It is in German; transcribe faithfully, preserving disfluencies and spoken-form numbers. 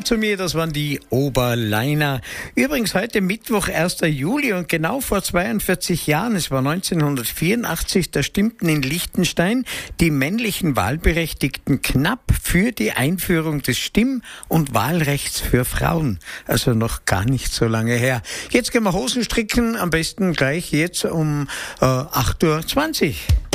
zu mir, das waren die Oberleiner. Übrigens heute Mittwoch, erster Juli und genau vor zweiundvierzig Jahren, es war neunzehnhundertvierundachtzig, da stimmten in Liechtenstein die männlichen Wahlberechtigten knapp für die Einführung des Stimm- und Wahlrechts für Frauen. Also noch gar nicht so lange her. Jetzt gehen wir Hosen stricken, am besten gleich jetzt um äh, acht Uhr zwanzig.